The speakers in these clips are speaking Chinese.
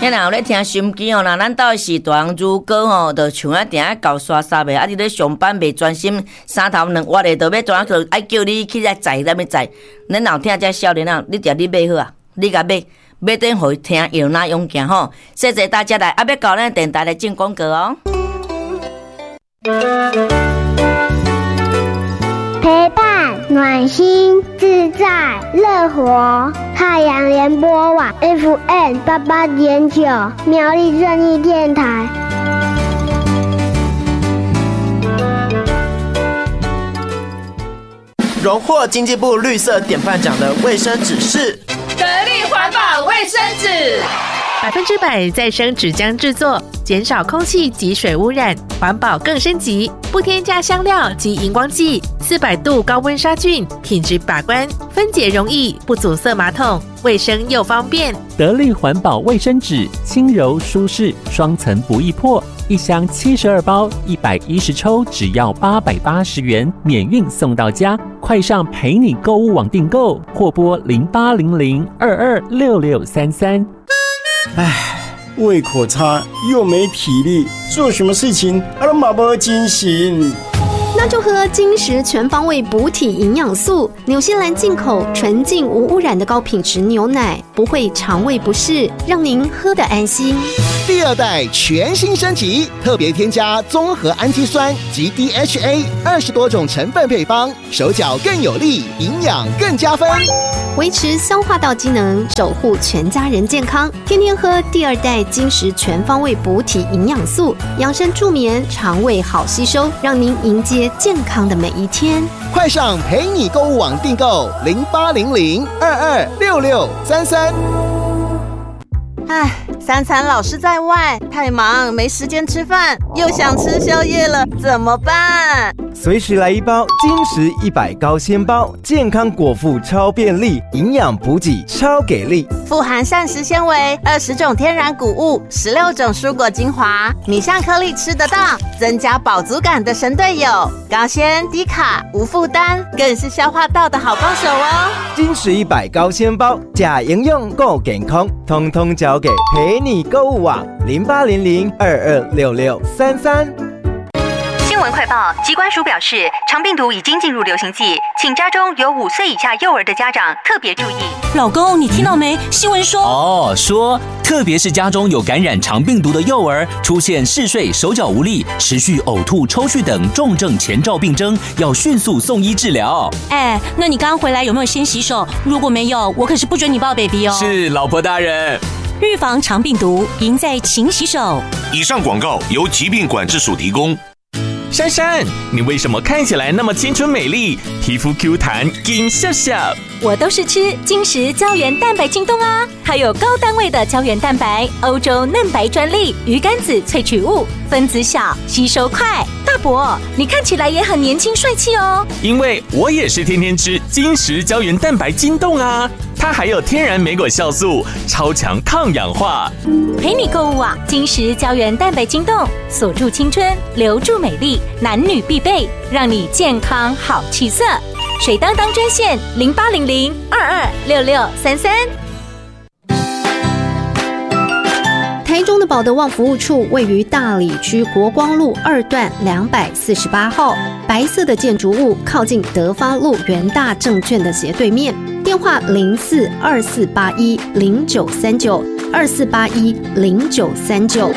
迄若有咧听收音机哦，那咱到的时段如果吼，就像啊定啊搞刷沙的，啊你咧上班袂专心，3头2挖的，就要怎啊去爱叫你去来载，咱要载。咱老听这少年啊，你定你买好啊，你甲买等互听有哪用行吼。谢谢大家来，啊要搞咱电台来进广告哦。 陪伴暖心自在乐活，太阳联播网 FM 88.9苗栗正义电台。 荣获经济部绿色典范奖的卫生纸是得力环保卫生纸 ，100%再生纸浆制作，减少空气及水污染，环保更升级，不添加香料及荧光剂，400度高温杀菌，品质把关，分解容易，不阻塞马桶，卫生又方便。 得力环保卫生纸，轻柔舒适，双层不易破，一箱72包，110抽，只要880元，免运送到家。快上陪你购物网订购，或拨0800226633。 胃口差又没体力，做什么事情都没精神。 那就喝金石全方位补体营养素，纽西兰进口纯净无污染的高品质牛奶，不会肠胃不适，让您喝得安心。 第2代全新升级，特别添加综合氨基酸及 DHA 20多种成分配方，手脚更有力，营养更加分， 维持消化道机能，守护全家人健康。天天喝第2代金石全方位补体营养素，养生助眠，肠胃好吸收，让您迎接健康的每一天。 快上陪你购物网订购0800226633。 3餐老是在外，太忙没时间吃饭，又想吃宵夜了，怎么办？ 随时来一包金石100高纤包，健康果腹超便利，营养补给超给力， 富含膳食纤维，20种天然谷物，16种蔬果精华，米香颗粒吃得到，增加饱足感的神队友，高纤低卡无负担，更是消化道的好帮手哦。 金石100高纤包，假营养够健康，通通交给陪你购物网0800226633。 新闻快报，疾管署表示，肠病毒已经进入流行季，请家中有5岁以下幼儿的家长特别注意。 老公，你听到没？新闻说说特别是家中有感染肠病毒的幼儿，出现嗜睡、手脚无力、持续呕吐、抽搐等重症前兆病征，要迅速送医治疗。 那你刚回来有没有先洗手？如果没有，我可是不准你抱 baby 哦。 是，老婆大人。 预防肠病毒，赢在勤洗手。 以上广告由疾病管制署提供。 珊珊，你为什么看起来那么青春美丽，皮肤 Q 弹金笑笑？ 我都是吃金石胶原蛋白晶冻啊，还有高单位的胶原蛋白，欧洲嫩白专利，鱼肝子萃取物，分子小，吸收快。大伯，你看起来也很年轻帅气哦。 因为我也是天天吃金石胶原蛋白晶冻啊，它还有天然莓果酵素，超强抗氧化。 陪你购物网，金石胶原蛋白晶冻，锁住青春，留住美丽，男女必备，让你健康好气色。水当当专线0800226633。 台中的保德旺服务处位于大里区国光路2段248号，白色的建筑物靠近德发路元大证券的斜对面，电话042481093924810939。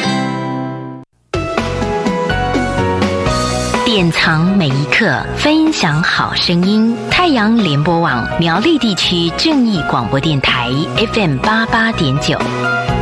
典藏每一刻，分享好声音。太阳联播网苗栗地区正义广播电台 FM88.9。